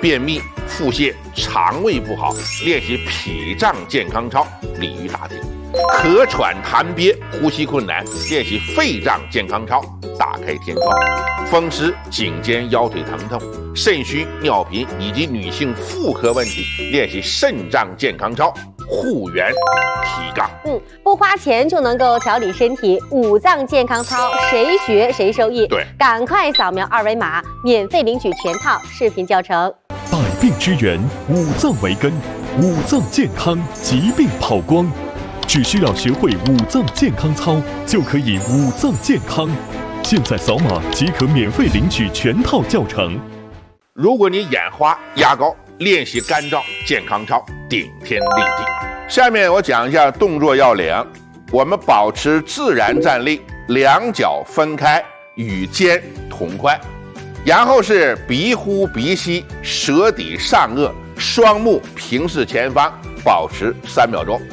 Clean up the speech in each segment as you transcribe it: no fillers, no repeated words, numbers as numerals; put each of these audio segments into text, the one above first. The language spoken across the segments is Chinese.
便秘、腹泻、肠胃不好，练习脾脏健康操，利于打挺；咳喘痰憋、呼吸困难，练习肺脏健康操，打开天窗；风湿、颈肩、腰腿疼痛、肾虚、尿频以及女性妇科问题，练习肾脏健康操，护元提杠。 不花钱就能够调理身体，五脏健康操谁学谁受益。 对， 赶快扫描二维码，免费领取全套视频教程。 百病之源，五脏为根，五脏健康，疾病跑光。只需要学会五脏健康操，就可以五脏健康。现在扫码即可免费领取全套教程。 如果你眼花、压高，练习干燥健康操，顶天立地。下面我讲一下动作要领。我们保持自然站立，两脚分开，与肩同宽，然后是鼻呼鼻吸，舌抵上颚，双目平视前方，保持3秒钟。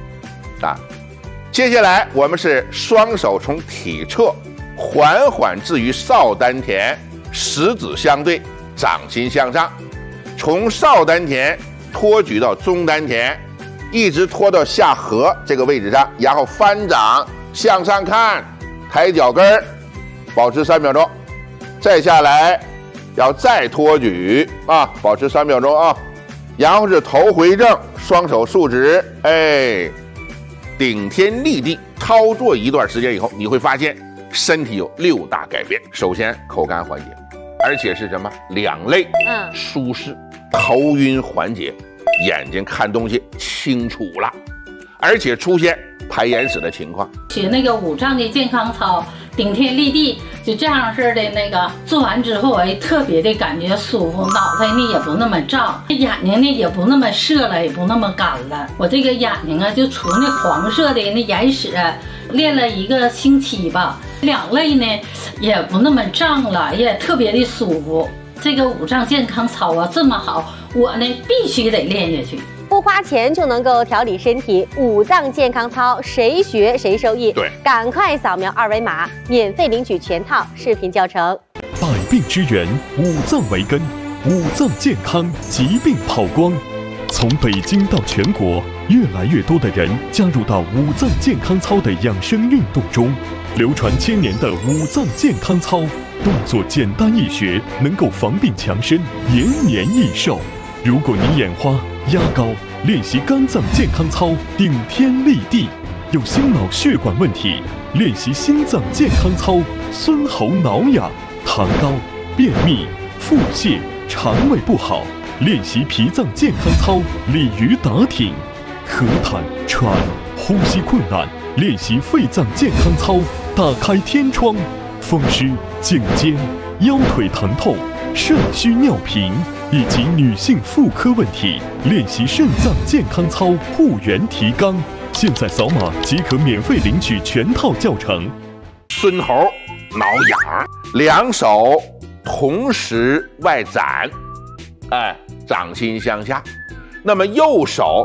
接下来我们是双手从体侧缓缓置于少丹田，食指相对，掌心向上，从少丹田托举到中丹田，一直拖到下颌这个位置上，然后翻掌向上看，抬脚跟儿，保持3秒钟。再下来要再托举保持3秒钟啊。然后是头回正，双手竖直，顶天立地。操作一段时间以后，你会发现身体有6大改变。首先口干缓解，而且是什么？两肋舒适，头晕缓解，眼睛看东西清楚了，而且出现排眼屎的情况。 学那个五脏的健康操，顶天立地，就这样式的那个做完之后，特别的感觉舒服，脑袋呢也不那么胀，眼睛呢也不那么涩了，也不那么干了。我这个眼睛就除那黄色的那眼屎，练了1个星期吧，两肋呢也不那么胀了，也特别的舒服。这个五脏健康操这么好，我呢必须得练下去。 不花钱就能够调理身体，五脏健康操谁学谁受益。 对， 赶快扫描二维码，免费领取全套视频教程。 百病之源，五脏为根，五脏健康，疾病跑光。从北京到全国，越来越多的人加入到五脏健康操的养生运动中，流传1000年的五脏健康操，动作简单易学，能够防病强身，延年益寿。如果你眼花、压高，练习肝脏健康操，顶天立地；有心脑血管问题，练习心脏健康操，孙喉挠痒；痰高、便秘、腹泻、肠胃不好，练习脾脏健康操，利于打挺；咳痰、喘、呼吸困难，练习肺脏健康操，打开天窗；风湿、颈肩、腰腿疼痛、肾虚尿频以及女性妇科问题，练习肾脏健康操，护元提肛。现在扫码即可免费领取全套教程。 孙喉挠痒，两手同时外展，掌心向下。那么右手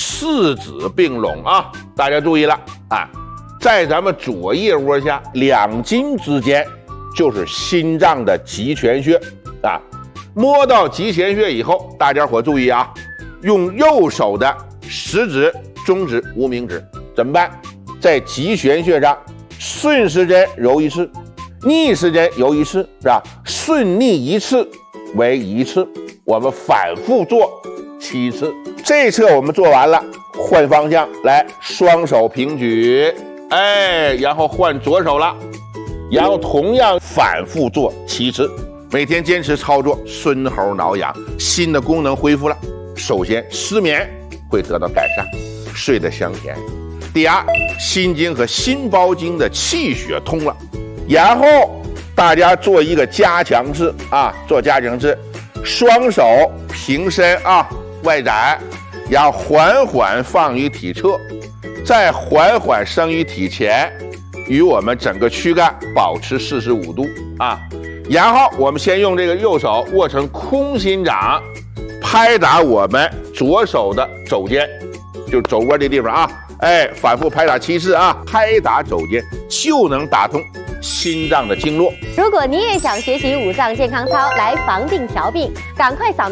4指并拢大家注意了在咱们左腋窝下2筋之间就是心脏的极泉穴摸到极泉穴以后，大家伙注意用右手的食指、中指、无名指怎么办？在极泉穴上顺时针揉1次，逆时针揉1次，是吧？顺逆1次为1次，我们反复做7次。这侧我们做完了，换方向来，双手平举，然后换左手了，然后同样反复做7次。每天坚持操作，孙喉挠痒，心的功能恢复了。首先，失眠会得到改善，睡得香甜。第二，心经和心包经的气血通了。然后大家做一个加强式做加强式，双手平伸外展，然后缓缓放于体侧，再缓缓升于体前，与我们整个躯干保持45度然后我们先用这个右手握成空心掌，拍打我们左手的肘尖，就肘窝这地方反复拍打7次拍打肘尖就能打通心脏的经络。 如果你也想学习五脏健康操来防病调病，赶快扫描